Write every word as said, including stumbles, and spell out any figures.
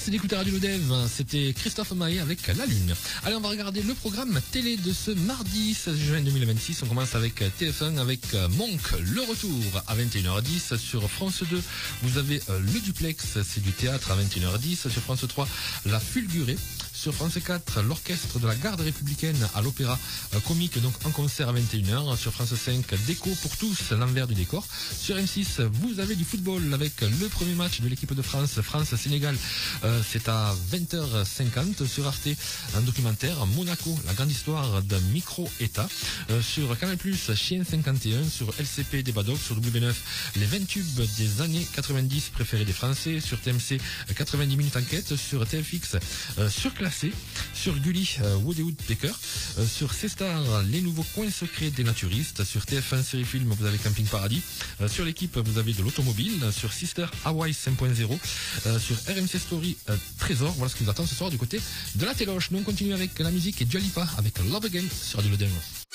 Merci d'écouter Radio Lodev. C'était Christophe Maé avec La Lune. Allez, on va regarder le programme télé de ce mardi seize juin deux mille vingt-six. On commence avec T F un avec Monk, le retour à vingt et une heures dix. Sur France deux, vous avez le duplex, c'est du théâtre à vingt et une heures dix. Sur France trois, La Fulgurée. Sur France quatre, l'orchestre de la garde républicaine à l'opéra comique, donc en concert à vingt et une heures. Sur France cinq, Déco pour tous, l'envers du décor. Sur M six, vous avez du football avec le premier match de l'équipe de France, France-Sénégal. Euh, c'est à vingt heures cinquante. Sur Arte, un documentaire, Monaco, la grande histoire d'un micro-État. Euh, sur Canal plus, Chien cinquante et un. Sur L C P, Débat Doc. Sur W neuf, les vingt tubes des années quatre-vingt-dix préférés des Français. Sur T M C, quatre-vingt-dix minutes enquête. Sur T F X, euh, surclassé. Sur Gulli, euh, Woody Woodpecker. Euh, sur C-Star, les nouveaux coins secrets des naturistes. Sur T F un série film, vous avez Camping Paradis. Euh, sur l'équipe, vous avez de l'automobile. Sur Sister Hawaii cinq point zéro. Euh, sur R M C Story, euh, Trésor. Voilà ce qui nous attend ce soir du côté de la téloche. Nous on continue avec la musique et Dua Lipa avec Love Again sur Radio Lodev.